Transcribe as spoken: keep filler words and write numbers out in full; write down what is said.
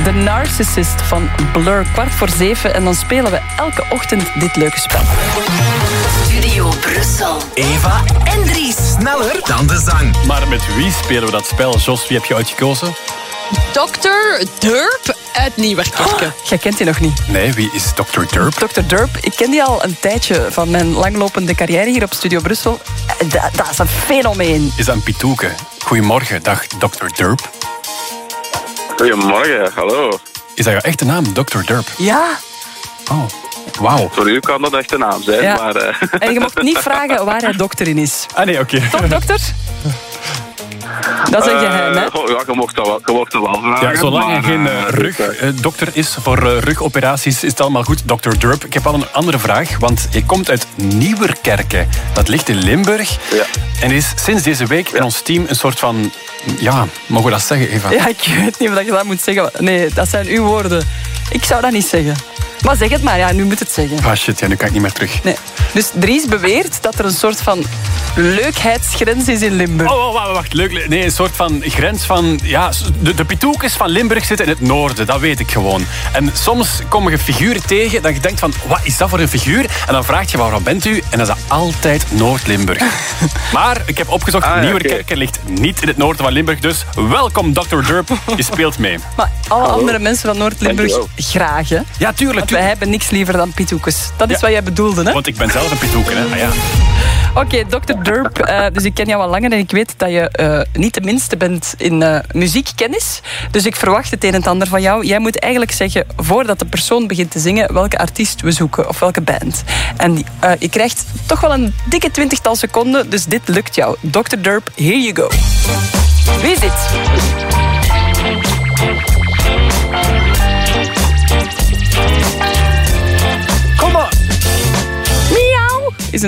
The Narcissist van Blur. Kwart voor zeven en dan spelen we elke ochtend dit leuke spel. Studio Brussel. Eva en Dries. Sneller dan de zang. Maar met wie spelen we dat spel? Jos, wie heb je uitgekozen? dokter Derp uit Nieuwerkerke. Oh, jij kent die nog niet. Nee, wie is dokter Derp? dokter Derp, ik ken die al een tijdje van mijn langlopende carrière hier op Studio Brussel. Dat, dat is een fenomeen. Is dat een pitoeke? Goedemorgen, dag dokter Derp. Goedemorgen, hallo. Is dat jouw echte naam, dokter Derp? Ja. Oh, wauw. Voor u kan dat echt een naam zijn, Ja. maar... Uh... En je mag niet vragen waar hij dokter in is. Ah nee, oké. Okay. Toch, dokter? Dat is een geheim, hè? Uh, ja, je mocht dat wel, je mocht dat wel vragen. Ja, zolang maar, er geen uh, rugdokter uh, is voor uh, rugoperaties, is het allemaal goed, dokter Derp. Ik heb al een andere vraag, want je komt uit Nieuwerkerke. Dat ligt in Limburg. Ja. En is sinds deze week in ons team een soort van... Ja, mogen we dat zeggen, Eva? Ja, ik weet niet of je dat moet zeggen. Nee, dat zijn uw woorden. Ik zou dat niet zeggen. Maar zeg het maar, ja, nu moet het zeggen. Ah shit, ja, nu kan ik niet meer terug. Nee. Dus Dries beweert dat er een soort van leukheidsgrens is in Limburg. Oh, wacht, wacht, leuk. Nee, een soort van grens van... Ja, de, de pitoekes van Limburg zitten in het noorden, dat weet ik gewoon. En soms kom je figuren tegen dat je denkt van, wat is dat voor een figuur? En dan vraag je, waarom bent u? En dan is dat altijd Noord-Limburg. Maar ik heb opgezocht, Ah, ja, Nieuwerkerke okay. ligt niet in het noorden van Limburg, dus welkom dokter Derp, je speelt mee. Maar alle Hallo. andere mensen van Noord-Limburg Dankjewel. graag, hè? Ja, tuurlijk. Want wij hebben niks liever dan pitoekes. Dat is Ja. wat jij bedoelde, hè? Want ik ben zelf een pitoeken, hè. Ah, ja. Oké, okay, dokter Derp, uh, dus ik ken jou al langer en ik weet dat je uh, niet de minste bent in uh, muziekkennis. Dus ik verwacht het een en het ander van jou. Jij moet eigenlijk zeggen, voordat de persoon begint te zingen, welke artiest we zoeken of welke band. En uh, je krijgt toch wel een dikke twintigtal seconden, dus dit lukt jou. dokter Derp, here you go. Wie is dit?